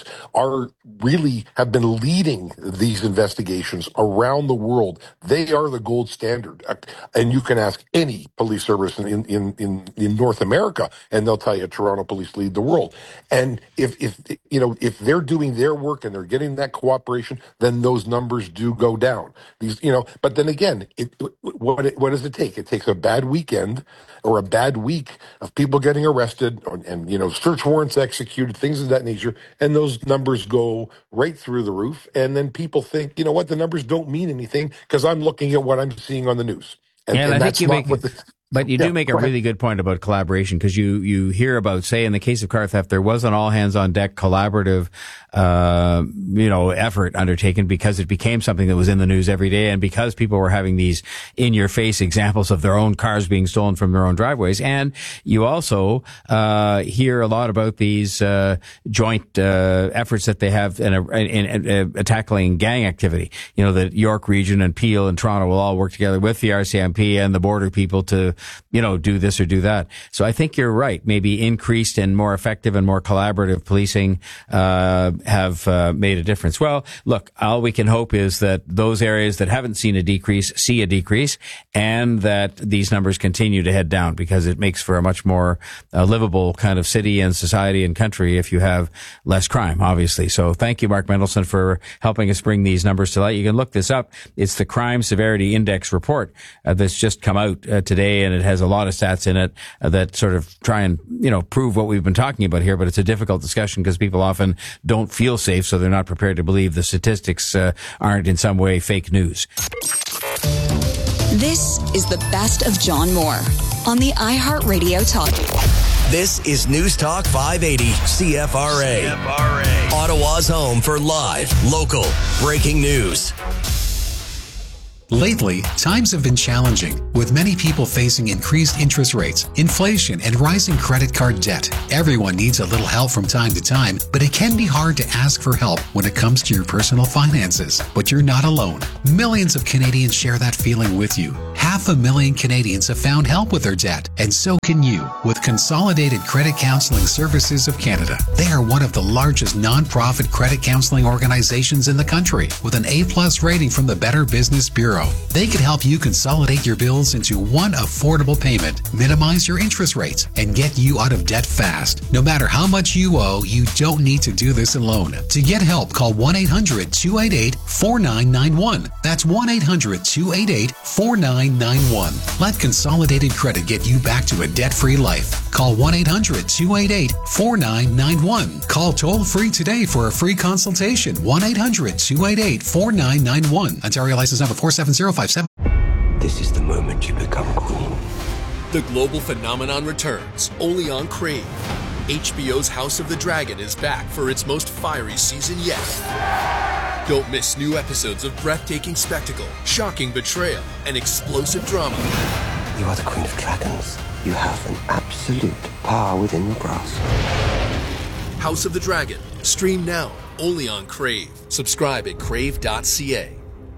have been leading these investigations around the world. They are the gold standard. And you can ask any police service in North America, and they'll tell you Toronto police lead the world. And if they're doing their work and they're getting that cooperation, then those numbers do go down. But then again, what does it take? It takes a bad weekend or a bad week of people getting arrested and search warrants executed, things of that nature, and those numbers go right through the roof. And then people think, the numbers don't mean anything because I'm looking at what I'm seeing on the news. And I that's think not what But you do make a really good point about collaboration, because you hear about, say, in the case of car theft, there was an all hands on deck collaborative, effort undertaken because it became something that was in the news every day, and because people were having these in your face examples of their own cars being stolen from their own driveways. And you also, hear a lot about these, joint, efforts that they have in tackling gang activity. You know, the York region and Peel and Toronto will all work together with the RCMP and the border people to, do this or do that. So I think you're right. Maybe increased and more effective and more collaborative policing, have made a difference. Well, look, all we can hope is that those areas that haven't seen a decrease see a decrease, and that these numbers continue to head down, because it makes for a much more livable kind of city and society and country if you have less crime, obviously. So thank you, Mark Mendelson, for helping us bring these numbers to light. You can look this up. It's the Crime Severity Index report that's just come out today, and it has a lot of stats in it that sort of try and, prove what we've been talking about here. But it's a difficult discussion because people often don't feel safe, so they're not prepared to believe the statistics aren't in some way fake news. This is the best of John Moore on the iHeartRadio Talk. This is News Talk 580 CFRA. Ottawa's home for live, local, breaking news. Lately, times have been challenging, with many people facing increased interest rates, inflation, and rising credit card debt. Everyone needs a little help from time to time, but it can be hard to ask for help when it comes to your personal finances. But you're not alone. Millions of Canadians share that feeling with you. 500,000 Canadians have found help with their debt, and so can you with Consolidated Credit Counseling Services of Canada. They are one of the largest non-profit credit counseling organizations in the country, with an A+ rating from the Better Business Bureau. They can help you consolidate your bills into one affordable payment, minimize your interest rates, and get you out of debt fast. No matter how much you owe, you don't need to do this alone. To get help, call 1-800-288-4991. That's 1-800-288-4991. Let Consolidated Credit get you back to a debt-free life. Call 1-800-288-4991. Call toll-free today for a free consultation. 1-800-288-4991. Ontario license number 47057. This is the moment you become queen. The global phenomenon returns, only on Crave. HBO's House of the Dragon is back for its most fiery season yet. Don't miss new episodes of breathtaking spectacle, shocking betrayal, and explosive drama. You are the Queen of Dragons. You have an absolute power within your grasp. House of the Dragon. Stream now, only on Crave. Subscribe at crave.ca.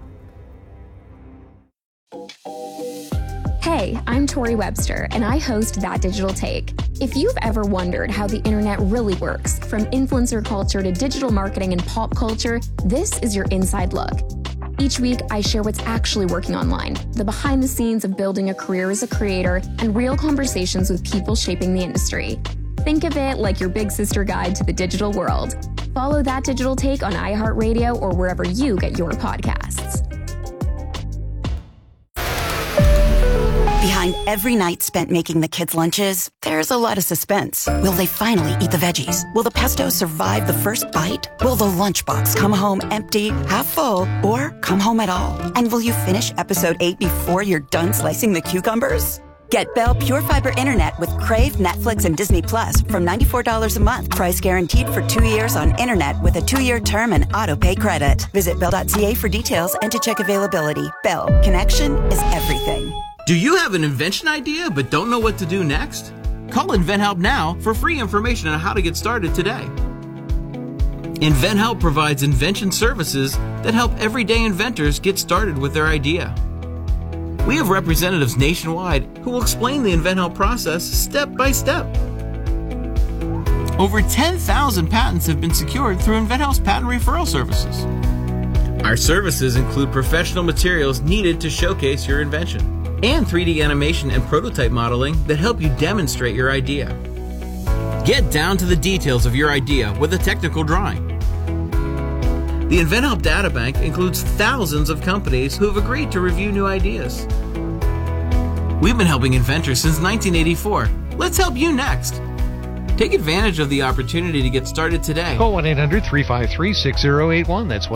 Hey, I'm Tori Webster, and I host That Digital Take. If you've ever wondered how the internet really works, from influencer culture to digital marketing and pop culture, this is your inside look. Each week, I share what's actually working online, the behind the scenes of building a career as a creator, and real conversations with people shaping the industry. Think of it like your big sister guide to the digital world. Follow That Digital Take on iHeartRadio or wherever you get your podcasts. Behind every night spent making the kids' lunches, there's a lot of suspense. Will they finally eat the veggies? Will the pesto survive the first bite? Will the lunchbox come home empty, half full, or come home at all? And will you finish episode 8 before you're done slicing the cucumbers? Get Bell Pure Fiber Internet with Crave, Netflix, and Disney Plus from $94 a month. Price guaranteed for 2 years on internet with a 2-year term and auto-pay credit. Visit Bell.ca for details and to check availability. Bell, connection is everything. Do you have an invention idea but don't know what to do next? Call InventHelp now for free information on how to get started today. InventHelp provides invention services that help everyday inventors get started with their idea. We have representatives nationwide who will explain the InventHelp process step by step. Over 10,000 patents have been secured through InventHelp's patent referral services. Our services include professional materials needed to showcase your invention, and 3D animation and prototype modeling that help you demonstrate your idea. Get down to the details of your idea with a technical drawing. The InventHelp Databank includes thousands of companies who have agreed to review new ideas. We've been helping inventors since 1984. Let's help you next. Take advantage of the opportunity to get started today. Call 1-800-353-6081. That's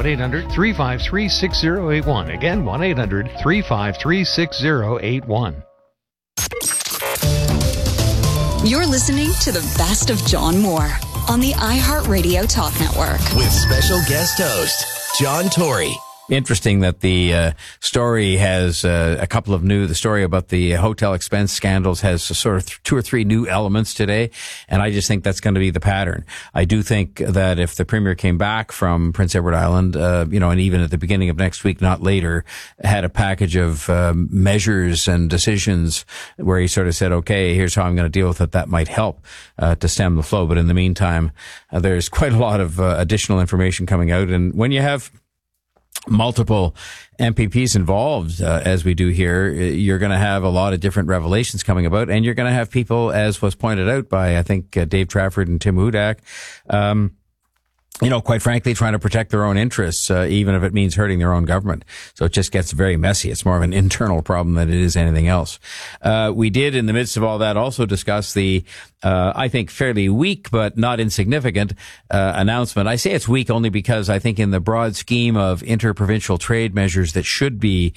1-800-353-6081. Again, 1-800-353-6081. You're listening to the best of John Moore on the iHeartRadio Talk Network. With special guest host, John Tory. Interesting that the story has a couple of the story about the hotel expense scandals has sort of 2 or 3 new elements today, and I just think that's going to be the pattern. I do think that if the Premier came back from Prince Edward Island, and even at the beginning of next week, not later, had a package of measures and decisions where he sort of said, okay, here's how I'm going to deal with it, that might help to stem the flow. But in the meantime, there's quite a lot of additional information coming out, and when you have multiple MPPs involved, as we do here, you're going to have a lot of different revelations coming about, and you're going to have people, as was pointed out by, I think, Dave Trafford and Tim Hudak, quite frankly, trying to protect their own interests, even if it means hurting their own government. So it just gets very messy. It's more of an internal problem than it is anything else. We did, in the midst of all that, also discuss the, I think, fairly weak but not insignificant announcement. I say it's weak only because I think in the broad scheme of interprovincial trade measures that should be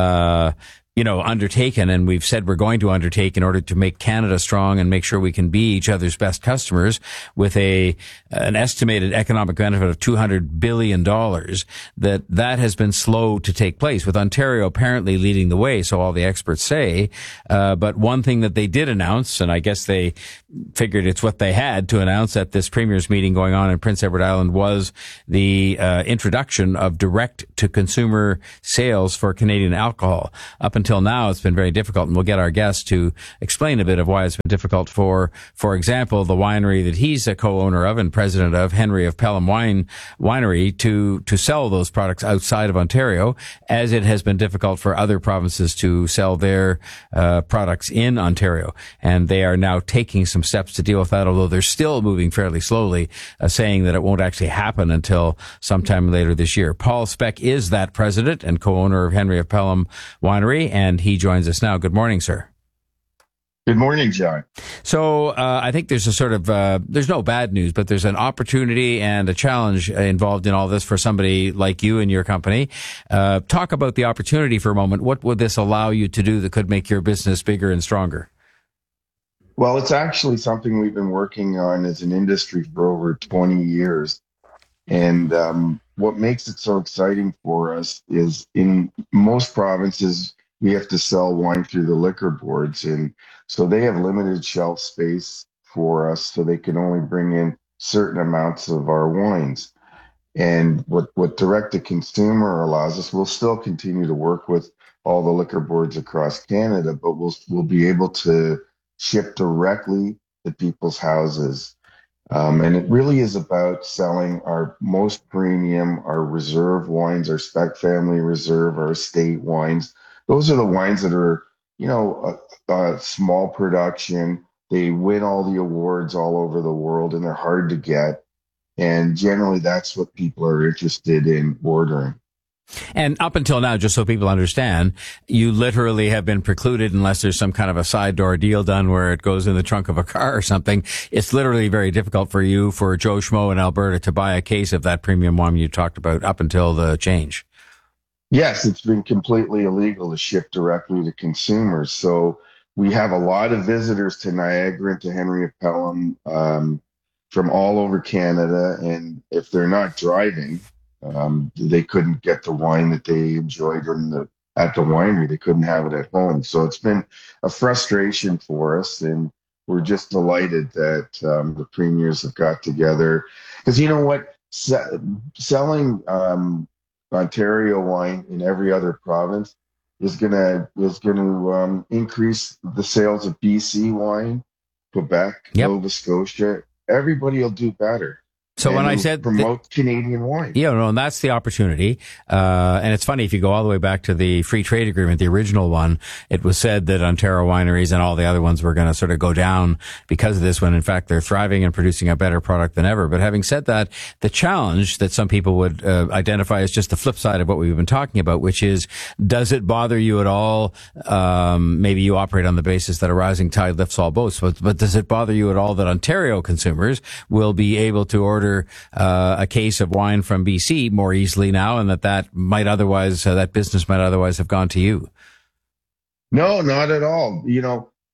undertaken, and we've said we're going to undertake in order to make Canada strong and make sure we can be each other's best customers, with an estimated economic benefit of $200 billion, that has been slow to take place, with Ontario apparently leading the way, so all the experts say. But one thing that they did announce, and I guess they figured it's what they had to announce at this Premier's meeting going on in Prince Edward Island, was the introduction of direct-to-consumer sales for Canadian alcohol. Up until now, it's been very difficult, and we'll get our guest to explain a bit of why it's been difficult for example, the winery that he's a co-owner of and president of, Henry of Pelham Winery, to sell those products outside of Ontario, as it has been difficult for other provinces to sell their products in Ontario. And they are now taking some steps to deal with that, although they're still moving fairly slowly, saying that it won't actually happen until sometime later this year. Paul Speck is that president and co-owner of Henry of Pelham Winery, and he joins us now. Good morning, sir. Good morning, John. So I think there's a sort of, there's no bad news, but there's an opportunity and a challenge involved in all this for somebody like you and your company. Talk about the opportunity for a moment. What would this allow you to do that could make your business bigger and stronger? Well, it's actually something we've been working on as an industry for over 20 years. And what makes it so exciting for us is in most provinces, we have to sell wine through the liquor boards. And so they have limited shelf space for us, so they can only bring in certain amounts of our wines. And what direct-to-consumer allows us, we'll still continue to work with all the liquor boards across Canada, but we'll be able to ship directly to people's houses. And it really is about selling our most premium, our reserve wines, our Spec Family Reserve, our estate wines. Those are the wines that are, a small production. They win all the awards all over the world, and they're hard to get. And generally, that's what people are interested in ordering. And up until now, just so people understand, you literally have been precluded unless there's some kind of a side door deal done where it goes in the trunk of a car or something. It's literally very difficult for you, for Joe Schmo in Alberta, to buy a case of that premium wine you talked about up until the change. Yes, it's been completely illegal to ship directly to consumers. So we have a lot of visitors to Niagara and to Henry of Pelham from all over Canada. And if they're not driving, they couldn't get the wine that they enjoyed at the winery. They couldn't have it at home. So it's been a frustration for us, and we're just delighted that the premiers have got together. Because you know what? Selling Ontario wine in every other province is going to increase the sales of BC wine, Quebec, Nova Scotia. Everybody will do better. So when I said promote Canadian wine, and that's the opportunity. And it's funny, if you go all the way back to the free trade agreement, the original one, it was said that Ontario wineries and all the other ones were going to sort of go down because of this, when in fact they're thriving and producing a better product than ever. But having said that, the challenge that some people would identify as just the flip side of what we've been talking about, which is, does it bother you at all? Maybe you operate on the basis that a rising tide lifts all boats, but does it bother you at all that Ontario consumers will be able to order a case of wine from BC more easily now, and that might otherwise, that business might otherwise have gone to you? No, not at all.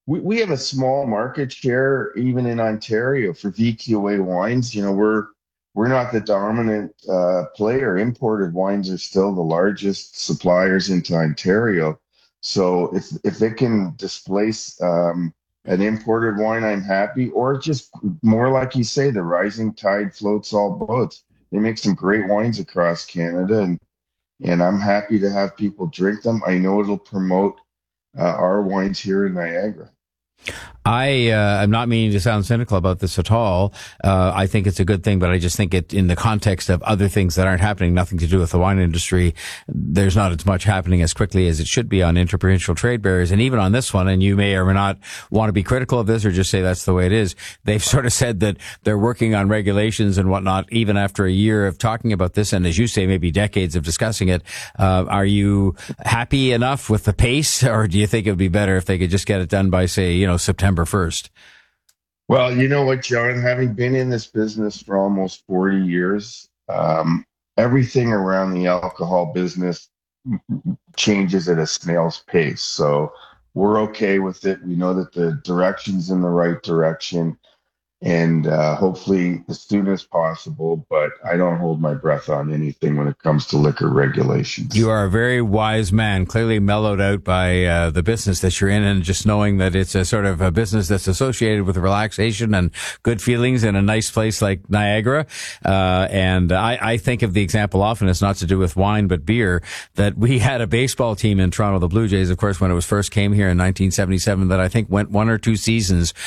we have a small market share even in Ontario for VQA wines. You know, we're not the dominant player. Imported wines are still the largest suppliers into Ontario. So if it can displace an imported wine, I'm happy. Or just more like you say, the rising tide floats all boats. They make some great wines across Canada, and I'm happy to have people drink them. I know it'll promote our wines here in Niagara. I'm not meaning to sound cynical about this at all. I think it's a good thing, but I just think it, in the context of other things that aren't happening, nothing to do with the wine industry, there's not as much happening as quickly as it should be on interprovincial trade barriers. And even on this one, and you may or may not want to be critical of this or just say that's the way it is, they've sort of said that they're working on regulations and whatnot, even after a year of talking about this. And as you say, maybe decades of discussing it. Are you happy enough with the pace, or do you think it would be better if they could just get it done by, say, September 1st? Well, you know what, John, having been in this business for almost 40 years, everything around the alcohol business changes at a snail's pace. So we're okay with it. We know that the direction's in the right direction, and hopefully as soon as possible, but I don't hold my breath on anything when it comes to liquor regulations. You are a very wise man, clearly mellowed out by the business that you're in, and just knowing that it's a sort of a business that's associated with relaxation and good feelings in a nice place like Niagara. And I think of the example often, it's not to do with wine but beer, that we had a baseball team in Toronto, the Blue Jays, of course, when it was first came here in 1977, that I think went 1 or 2 seasons